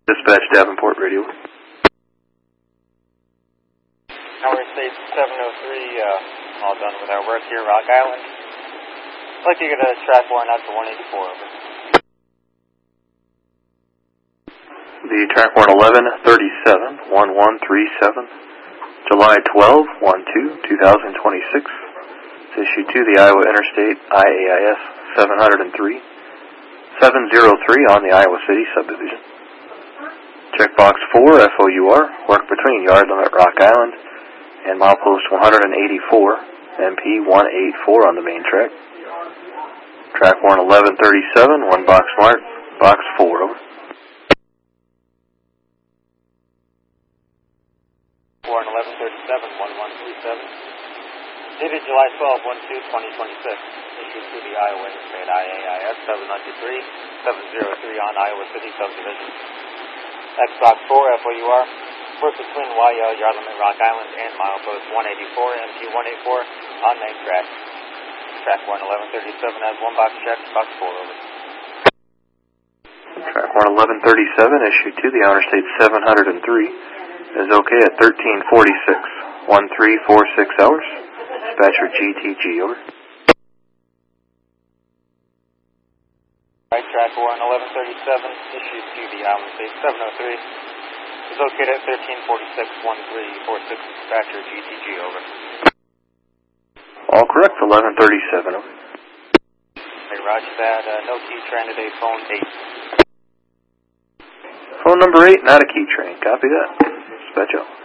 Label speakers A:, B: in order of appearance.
A: Dispatch Davenport Radio.
B: Tower State 703, all done with our work here, Rock Island. I'd like to get a track warrant out to 184, over.
A: The track warrant 1137, 1137, July 12, 2026. It's issued to the Iowa Interstate IAIS 703, 703 on the Iowa City subdivision. Checkbox 4, FOUR, work between yard limit Rock Island and milepost 184, MP 184 on the main track. Track warrant 1137, 1 box mark, box 4, over.
B: Warrant 1137, 1137. Dated July 12, 2026. Issued to the Iowa Interstate IAIS 703, 703 on Iowa City subdivision. Xbox 4, FOUR, work between YL, yard limit Rock Island, and milepost 184, MP 184 on main track. Track warrant 1137 has 1 box checked, box 4, over.
A: Track warrant 1137 issued to the Interstate 703 is okay at 1346, 1346 hours. Dispatcher GTG, over.
B: Right, track warrant 1137 issued to the Iowa State 703 is located at 1346, 1346. Dispatcher GTG, over.
A: All correct, 1137, over.
B: Hey, roger that. No key train today, phone 8.
A: Phone number 8, not a key train. Copy that. Dispatch out.